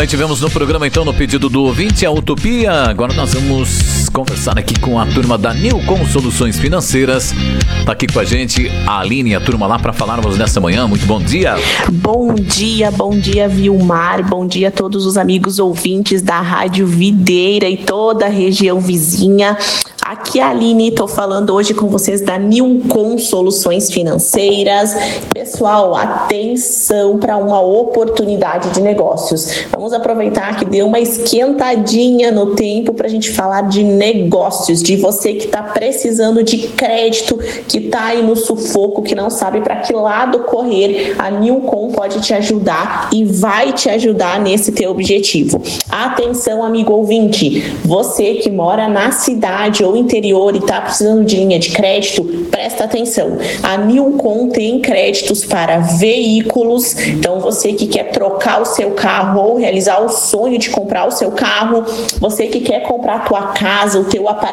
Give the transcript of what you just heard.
Aí tivemos no programa, então, no pedido do ouvinte, a Utopia. Agora nós vamos conversar aqui com a turma da Nilcom Soluções Financeiras. Tá aqui com a gente a Aline e a turma lá para falarmos nessa manhã. Muito bom dia. Bom dia, Vilmar. Bom dia a todos os amigos ouvintes da Rádio Videira e toda a região vizinha. Aqui é a Aline, estou falando hoje com vocês da Nilcom Soluções Financeiras. Pessoal, atenção para uma oportunidade de negócios. Vamos aproveitar que deu uma esquentadinha no tempo para a gente falar de negócios, de você que está precisando de crédito, que está aí no sufoco, que não sabe para que lado correr. A Nilcom pode te ajudar e vai te ajudar nesse teu objetivo. Atenção, amigo ouvinte, você que mora na cidade ou interior e está precisando de linha de crédito, presta atenção. A Nilcom tem créditos para veículos, então você que quer trocar o seu carro ou realizar o sonho de comprar o seu carro, você que quer comprar a tua casa, o teu apartamento,